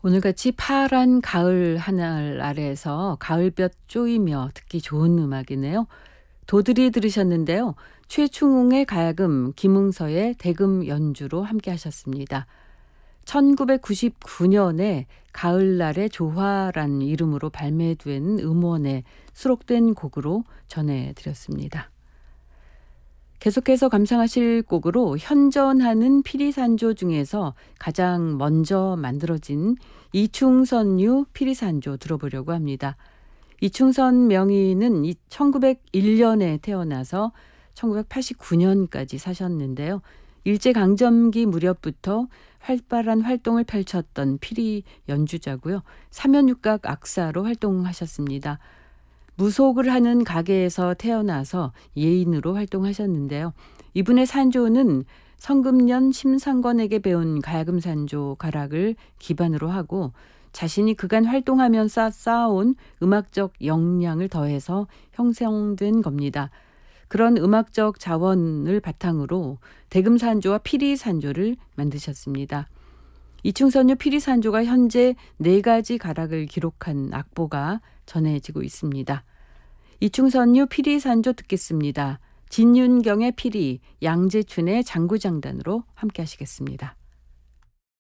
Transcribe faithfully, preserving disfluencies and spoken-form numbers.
오늘같이 파란 가을 하늘 아래에서 가을볕 쪼이며 듣기 좋은 음악이네요. 도들이 들으셨는데요. 최충웅의 가야금, 김응서의 대금 연주로 함께 하셨습니다. 천구백구십구 년에 가을날의 조화란 이름으로 발매된 음원에 수록된 곡으로 전해드렸습니다. 계속해서 감상하실 곡으로 현전하는 피리산조 중에서 가장 먼저 만들어진 이충선류 피리산조 들어보려고 합니다. 이충선 명의는 천구백일 년에 태어나서 천구백팔십구 년까지 사셨는데요. 일제강점기 무렵부터 활발한 활동을 펼쳤던 피리 연주자고요. 삼연육각 악사로 활동하셨습니다. 무속을 하는 가게에서 태어나서 예인으로 활동하셨는데요. 이분의 산조는 성금년 심상권에게 배운 가야금 산조 가락을 기반으로 하고 자신이 그간 활동하면서 쌓아온 음악적 역량을 더해서 형성된 겁니다. 그런 음악적 자원을 바탕으로 대금산조와 피리산조를 만드셨습니다. 이충선류 피리산조가 현재 네 가지 가락을 기록한 악보가 전해지고 있습니다. 이충선류 피리산조 듣겠습니다. 진윤경의 피리, 양재춘의 장구장단으로 함께 하시겠습니다.